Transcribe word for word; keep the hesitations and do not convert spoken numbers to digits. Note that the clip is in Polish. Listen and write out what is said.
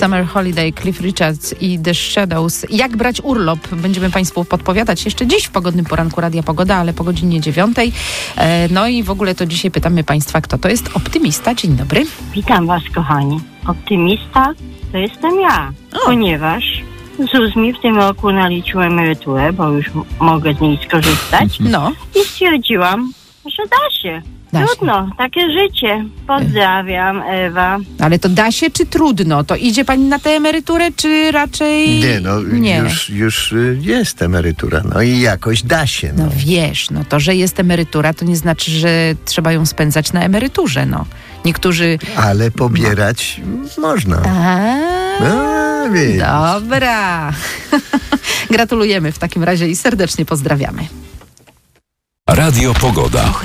Summer Holiday, Cliff Richards i The Shadows. Jak brać urlop? Będziemy Państwu podpowiadać jeszcze dziś w pogodnym poranku Radia Pogoda, ale po godzinie dziewiątej. No i w ogóle to dzisiaj pytamy Państwa, kto to jest optymista. Dzień dobry. Witam Was, kochani. Optymista to jestem ja, o. ponieważ ZUS mi w tym roku naliczył emeryturę, bo już m- mogę z niej skorzystać. No. I stwierdziłam, że da się. Da się. Trudno, takie życie. Pozdrawiam, Ewa. Ale to da się, czy trudno? To idzie Pani na tę emeryturę, czy raczej Nie, no nie? Już, już y, jest emerytura, no i jakoś da się. No. No wiesz, no to, że jest emerytura, to nie znaczy, że trzeba ją spędzać na emeryturze, no. Niektórzy... Ale pobierać można. A, No, wiesz. dobra. Gratulujemy w takim razie i serdecznie pozdrawiamy. Radio Pogoda.